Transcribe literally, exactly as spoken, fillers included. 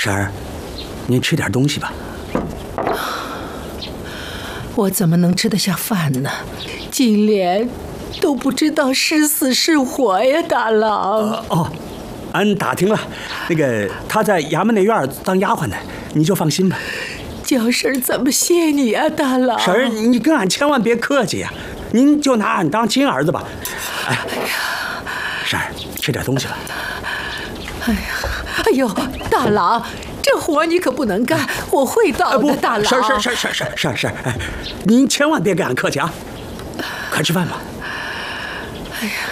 婶儿，您吃点东西吧。 我怎么能吃得下饭呢？金莲都不知道是死是活呀，大郎。 呃、哦，俺打听了，那个她在衙门内院当丫鬟呢，你就放心吧。 叫婶怎么谢你啊，大郎？ 婶儿，你跟俺千万别客气呀，您就拿俺当亲儿子吧。哎呀，婶儿，吃点东西吧。 哎呀，哎呦，大郎，这活你可不能干，我会倒的，大郎。 婶儿，婶儿，婶儿，婶儿，婶儿，婶儿，婶儿，哎，您千万别跟俺客气啊，快吃饭吧。 哎呀。